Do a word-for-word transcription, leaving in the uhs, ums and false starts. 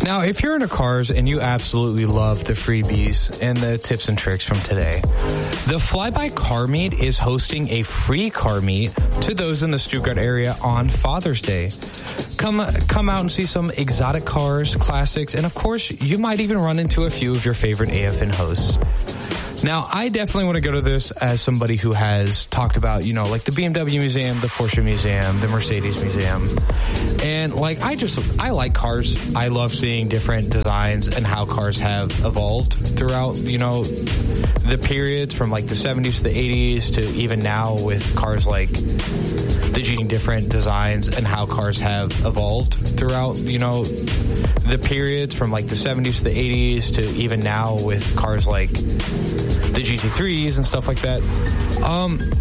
Now, if you're into cars and you absolutely love the freebies and the tips and tricks from today, the Flyby Car Meet is hosting a free car meet to those in the Stuttgart area on Father's Day. Come come out and see some exotic cars, classics, and of course, you might even run into a few of your favorite A F N hosts. Now, I definitely want to go to this as somebody who has talked about, you know, like the B M W Museum, the Porsche Museum, the Mercedes Museum. And like, I just, I like cars. I love seeing different designs and how cars have evolved throughout, you know, the periods from like the seventies to the eighties to even now with cars like the G different designs and how cars have evolved throughout, you know, the periods from like the seventies to the eighties to even now with cars like the G T threes and stuff like that. Um,